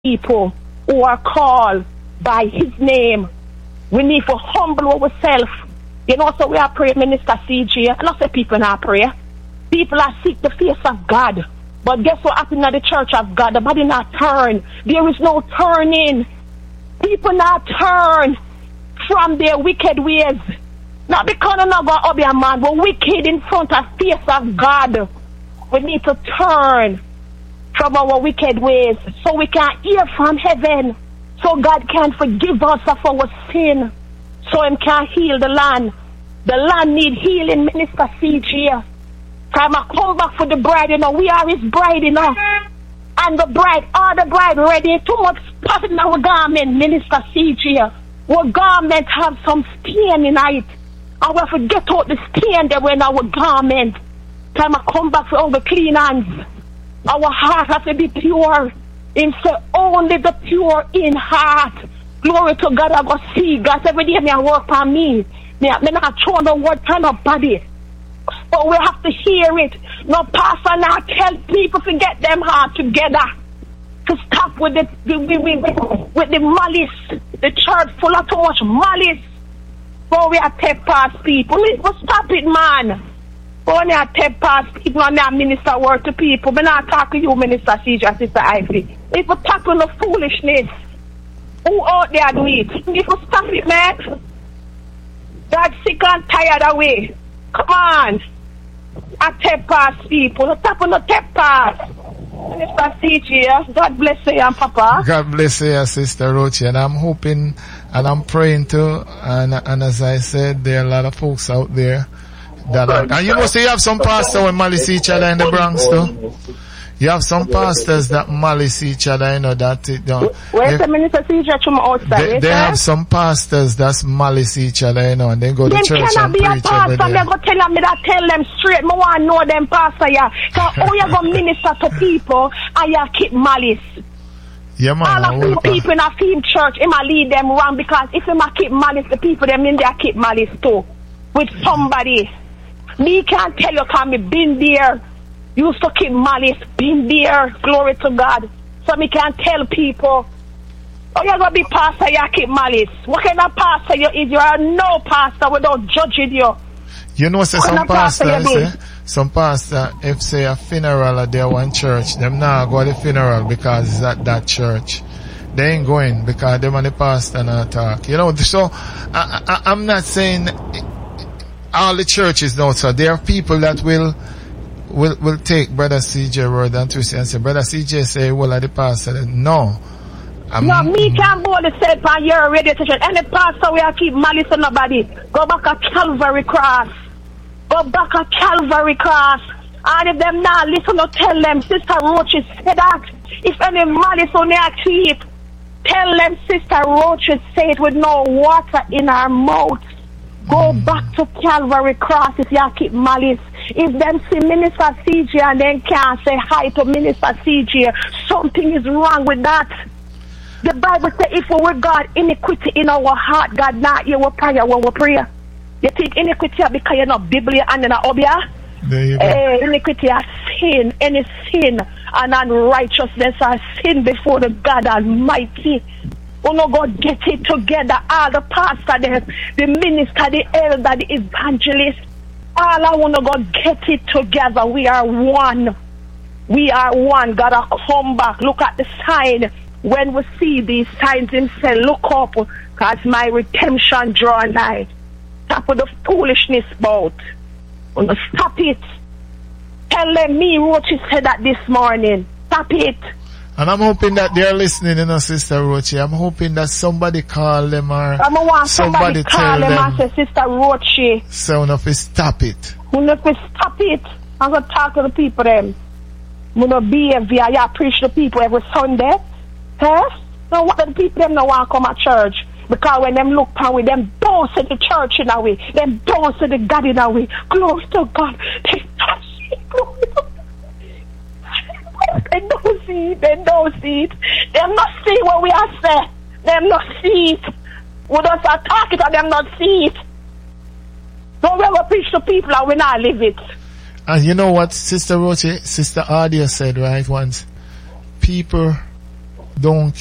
people who are called by his name. We need to humble ourselves. You know, so we are praying, Minister CJ. And I say people not pray. People are seek the face of God. But guess what happened at the church of God? The body not turn. There is no turning. People not turn from their wicked ways. Not because they're not going to be a man, but wicked in front of the face of God. We need to turn from our wicked ways so we can hear from heaven. So God can forgive us of our sin. So Him can heal the land. The land need healing, Minister CJ. Time I come back for the bride, you know, we are His bride, you know. And the bride, all the bride ready, too much spot in our garment, Minister CJ. Our garment have some stain in it. And we have to get out the stain that were in our garment. Time I come back for all the clean hands. Our heart has to be pure. Him say only the pure in heart. Glory to God, I go see God. Every day I work on me. Me not throw the word on nobody. But we have to hear it. No pastor now tell people to get them heart together. To stop with the malice. The church full of too much malice. So we are take past people. We stop it, man. When I take past people and I minister word to people, when I talk to you, Minister CJ, Sister Ivy, if you talk on the foolishness, who out there do it? If you stop it, man, God's sick and tired away. Come on. I take past people. I tap on the take past. Minister CJ, God bless you and Papa. God bless you, Sister Roche. And I'm hoping and I'm praying too. And as I said, there are a lot of folks out there. And you must say you have some pastors when malice each other in the Bronx too. You have some pastors that malice each other, you know, that it don't. Where's the Minister CJ from outside? They have some pastors that malice each other, you know, and they go to church and preach every day. They go tell them straight. Me want to know them pastor, yeah. So how you go minister to people and you keep malice? Yeah, man. All of the people in a film church, he might lead them wrong because if he might keep malice, the people them in there keep malice too with somebody. Me can't tell you because me been there. Used to keep malice, been there. Glory to God. So me can't tell people, oh, you're going to be pastor, you keep malice. What kind of pastor you is? You are no pastor without judging you. You know, say some pastor, some pastor, if say a funeral at their one church, them now go to the funeral because it's at that church. They ain't going because them and the pastor not talk. You know, so I'm not saying all the churches know, so there are people that will take Brother CJ word and twist it and say, Brother CJ say, well, the pastor, no. No, me can't go to say, you're ready to church. Any pastor will keep malice on nobody. Go back at Calvary Cross. Go back at Calvary Cross. And if them not listen to tell them, Sister Roach said that. If any malice on their teeth, tell them Sister Roach say it with no water in her mouth. Go back to Calvary Cross if you keep malice. If them see Minister CJ and then can't say hi to Minister CJ, something is wrong with that. The Bible says if we got iniquity in our heart, God not hear our prayer when we pray. You think iniquity because you're not Biblia and you're not Obia? There you go. Iniquity is sin, any sin and unrighteousness are sin before the God Almighty. Oh no, God, get it together. All the pastor, the minister, the elder, the evangelist. All I want to God, get it together. We are one. We are one. God, I come back. Look at the sign. When we see these signs, Him say, look up, because my redemption draw nigh. Stop with the foolishness about. Stop it. Tell them me what you said that this morning. Stop it. And I'm hoping that they're listening, you know, Sister Roche. I'm hoping that somebody call them or somebody call them and say, Sister Roche. So enough is stop it. Enough is stop it. I'm going to talk to the people them. I'm going to behave here. Preach to the people every Sunday. Huh? Now what the people them don't want to come to church? Because when them look down with them don't see the church in a way. Them don't see the God in a way. Glory to God. They don't see glory to God. They don't see it. They don't see it. They not see what we are saying. They not see it. We just are talking to them not see it. Don't we ever preach to people and we not live it. And you know what Sister Roche, Sister Adia said right once? People don't